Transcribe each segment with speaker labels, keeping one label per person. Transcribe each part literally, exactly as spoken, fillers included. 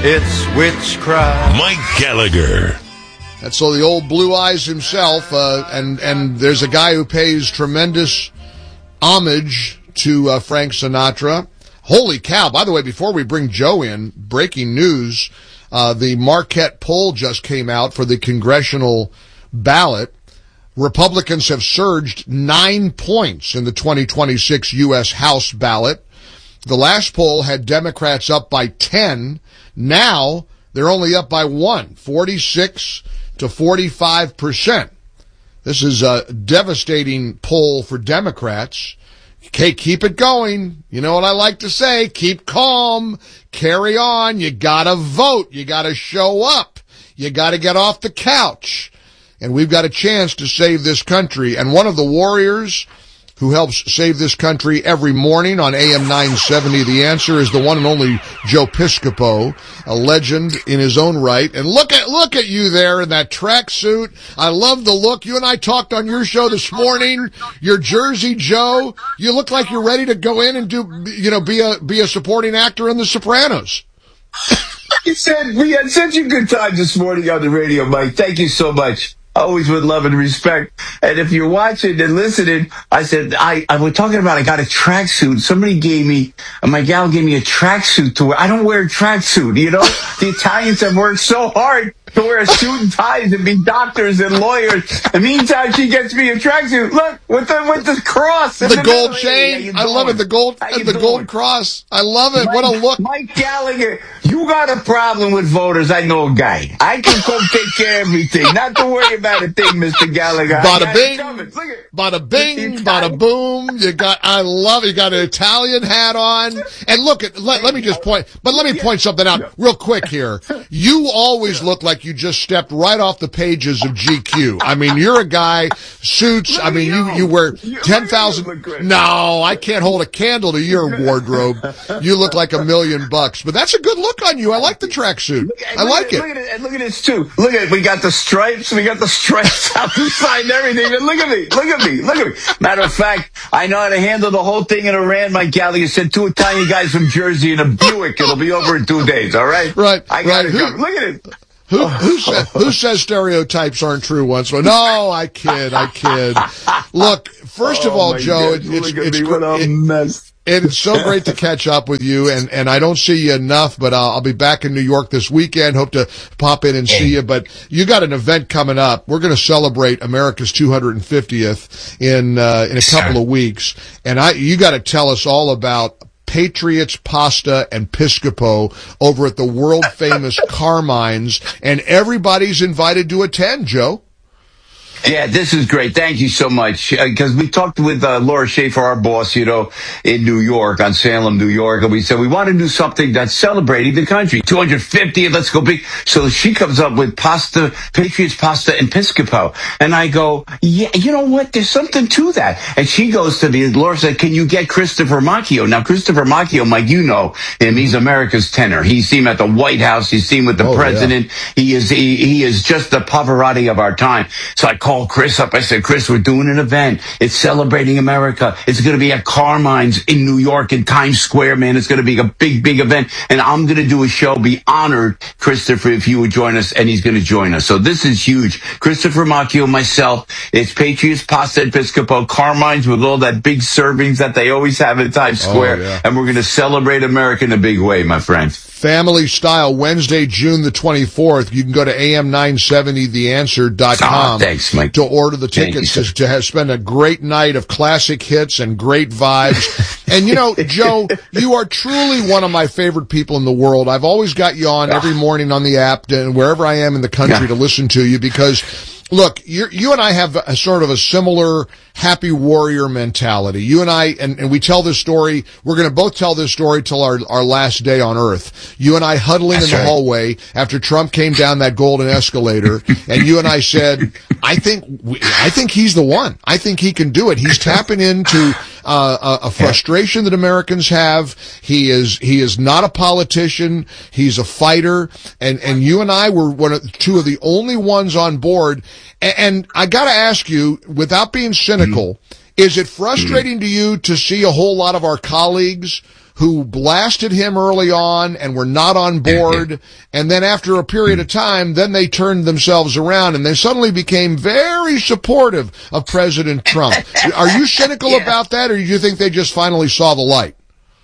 Speaker 1: it's witchcraft.
Speaker 2: Mike Gallagher.
Speaker 3: That's so the old Blue Eyes himself, uh, and, and there's a guy who pays tremendous homage to uh, Frank Sinatra. Holy cow. By the way, before we bring Joe in, breaking news, uh, the Marquette poll just came out for the congressional ballot. Republicans have surged nine points in the twenty twenty-six U S House ballot. The last poll had Democrats up by ten. Now they're only up by one, forty-six to forty-five percent. This is a devastating poll for Democrats. Okay, keep it going. You know what I like to say? Keep calm. Carry on. You gotta vote. You gotta show up. You gotta get off the couch. And we've got a chance to save this country. And one of the warriors who helps save this country every morning on A M nine seventy, The Answer, is the one and only Joe Piscopo, a legend in his own right. And look at look at you there in that tracksuit. I love the look. You and I talked on your show this morning. Your Jersey Joe. You look like you're ready to go in and do, you know, be a be a supporting actor in The Sopranos.
Speaker 4: You said we had such a good time this morning on the radio, Mike. Thank you so much. Always with love and respect. And if you're watching and listening, I said, I, I was talking about, I got a tracksuit. Somebody gave me, my gal gave me a tracksuit to wear. I don't wear a tracksuit, you know? The Italians have worked so hard to wear a suit and ties and be doctors and lawyers. In the meantime, she gets me a tracksuit. Look, with the, with the cross.
Speaker 3: The, the gold chain. I love it. The gold, and the doing? gold cross. I love it.
Speaker 4: Mike,
Speaker 3: what a look.
Speaker 4: Mike Gallagher, you got a problem with voters. I know a guy. I can come take care of everything. Not to worry about a thing, Mister Gallagher.
Speaker 3: Bada bing, bada bing, bada boom. You got, I love it. You got an Italian hat on. And look, at, let, let me just point, but let me point something out real quick here. You always look like you just stepped right off the pages of G Q. I mean, you're a guy, suits, I mean, you, you wear ten thousand. No, I can't hold a candle to your wardrobe. You look like a million bucks. But that's a good look on you. I like the tracksuit. I like it.
Speaker 4: Look at it. And look at this, too. Look at it. We got the stripes. We got the stripes out the side and everything. And look at me. Look at me. Look at me. Matter of fact, I know how to handle the whole thing in Iran. Mike Gallagher sent two Italian guys from Jersey in a Buick. It'll be over in two days, all right?
Speaker 3: Right.
Speaker 4: I got
Speaker 3: right.
Speaker 4: it.
Speaker 3: Who,
Speaker 4: look at it.
Speaker 3: Who, who, sa- who says stereotypes aren't true once? Well, no, I kid, I kid. Look, first of
Speaker 4: oh
Speaker 3: all, Joe, it, it's, it's, it, it's so great to catch up with you, and, and I don't see you enough, but I'll, I'll be back in New York this weekend. Hope to pop in and see you, but you got an event coming up. We're going to celebrate America's two hundred fiftieth in, uh, in a couple of weeks, and I, you got to tell us all about Patriots Pasta and Piscopo over at the world-famous Carmine's, and everybody's invited to attend, Joe.
Speaker 4: Yeah, this is great. Thank you so much. Because uh, we talked with uh, Laura Schaefer, our boss, you know, in New York, on Salem, New York, and we said we want to do something that's celebrating the country. two hundred fifty, let's go big. So she comes up with pasta, Patriots Pasta and Piscopo. And I go, yeah, you know what? There's something to that. And she goes to me, Laura said, can you get Christopher Macchio? Now, Christopher Macchio, Mike, you know him. He's America's tenor. He's seen at the White House. He's seen with the oh, president. Yeah. He is he, he is just the Pavarotti of our time. So I called Chris up. I said, Chris, we're doing an event. It's celebrating America. It's going to be at Carmine's in New York in Times Square, man. It's going to be a big, big event. And I'm going to do a show. Be honored, Christopher, if you would join us. And he's going to join us. So this is huge. Christopher Macchio, myself. It's Patriots Pasta and Piscopo, Carmine's with all that big servings that they always have in Times Square. Oh, yeah. And we're going to celebrate America in a big way, my friend.
Speaker 3: Family Style, Wednesday, June the twenty-fourth. You can go to A M nine seventy the answer dot com
Speaker 4: oh, thanks, Mike.
Speaker 3: to order the tickets you, to, to have, spend a great night of classic hits and great vibes. And, you know, Joe, you are truly one of my favorite people in the world. I've always got you on every morning on the app and wherever I am in the country yeah. to listen to you because, look, you're, you and I have a sort of a similar happy warrior mentality. You and I, and, and we tell this story, we're going to both tell this story till our, our last day on earth. You and I huddling That's in the right. hallway after Trump came down that golden escalator, and you and I said, I think, we, I think he's the one. I think he can do it. He's tapping into uh, a, a frustration that Americans have. He is, he is not a politician. He's a fighter. And, and you and I were one of, two of the only ones on board. And, and I gotta ask you, without being cynical, mm. is it frustrating mm. to you to see a whole lot of our colleagues who blasted him early on and were not on board. And then after a period of time, then they turned themselves around and they suddenly became very supportive of President Trump. Are you cynical yeah. about that, or do you think they just finally saw the light?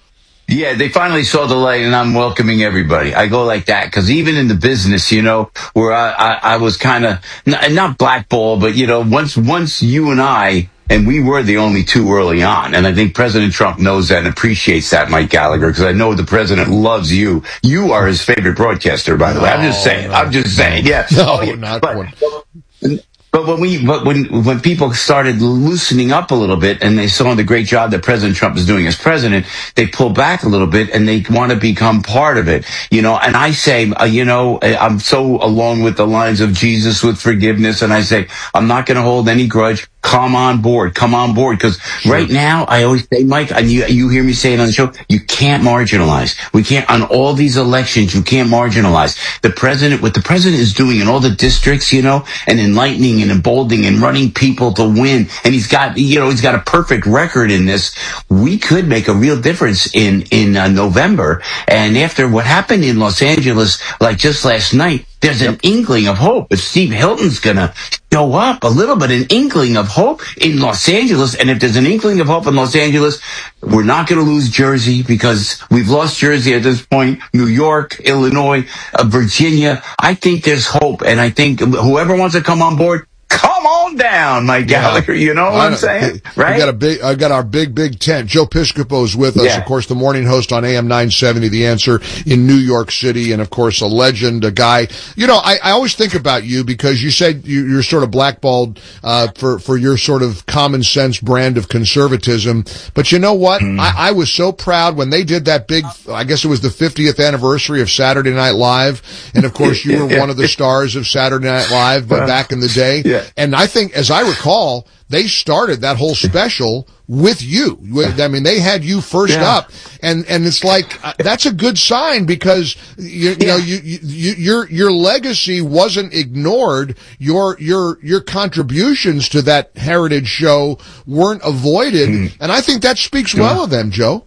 Speaker 4: Yeah, they finally saw the light, and I'm welcoming everybody. I go like that, because even in the business, you know, where I, I, I was kind of, not, not blackballed, but, you know, once once you and I, and we were the only two early on, and I think President Trump knows that and appreciates that, Mike Gallagher, because I know the president loves you. You are his favorite broadcaster, by the way. I'm just saying. No, I'm just saying. Yeah.
Speaker 3: No,
Speaker 4: oh, yeah.
Speaker 3: not
Speaker 4: but,
Speaker 3: one.
Speaker 4: But when we, but when when people started loosening up a little bit and they saw the great job that President Trump is doing as president, they pull back a little bit and they want to become part of it, you know. And I say, uh, you know, I'm so along with the lines of Jesus with forgiveness, and I say, I'm not going to hold any grudge. Come on board, come on board, because sure. right now I always say, Mike, and you you hear me say it on the show, you can't marginalize. We can't on all these elections. You can't marginalize the president. What the president is doing in all the districts, you know, and enlightening and emboldening and running people to win. And he's got, you know, he's got a perfect record in this. We could make a real difference in, in uh, November. And after what happened in Los Angeles, like just last night, there's an inkling of hope. If Steve Hilton's going to show up a little bit, an inkling of hope in Los Angeles. And if there's an inkling of hope in Los Angeles, we're not going to lose Jersey, because we've lost Jersey at this point, New York, Illinois, uh, Virginia. I think there's hope. And I think whoever wants to come on board, come on down, Mike Gallagher. You know what I'm saying? Right?
Speaker 3: I got a big, I got our big, big tent. Joe Piscopo is with us, yeah. of course, the morning host on A M nine seventy, The Answer in New York City, and of course, a legend, a guy. You know, I, I always think about you because you said you, you're sort of blackballed uh, for for your sort of common sense brand of conservatism. But you know what? Mm. I, I was so proud when they did that big. I guess it was the fiftieth anniversary of Saturday Night Live, and of course, you were one of the stars of Saturday Night Live but back in the day. Yeah. And I think, as I recall, they started that whole special with you. I mean, they had you first yeah. up, and and it's like uh, that's a good sign, because you, you yeah. know you, you your your legacy wasn't ignored. Your your your contributions to that heritage show weren't avoided, mm. and I think that speaks yeah. well of them, Joe.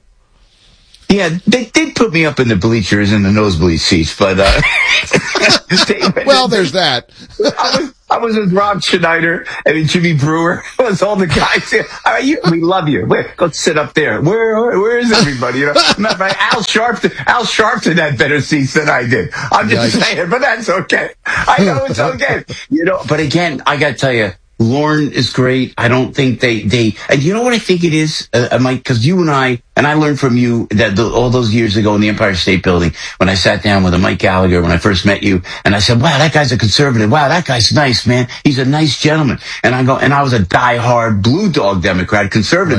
Speaker 4: Yeah, they did put me up in the bleachers in the nosebleed seats, but uh,
Speaker 3: they, well, there's that.
Speaker 4: I was, I was with Rob Schneider and Jimmy Brewer. It was all the guys here. All right, you, we love you. Where, go sit up there. Where, where, where is everybody? You know, matter of fact, Al Sharpton, Al Sharpton had better seats than I did. I'm just Yikes. saying, but that's okay. I know it's okay. You know, but again, I got to tell you, Lauren is great. I don't think they, they, and you know what I think it is, uh, Mike, because you and I, and I learned from you that the, all those years ago in the Empire State Building, when I sat down with a Mike Gallagher when I first met you, and I said, wow, that guy's a conservative. Wow, that guy's nice, man. He's a nice gentleman. And I go, and I was a diehard Blue Dog Democrat, conservative.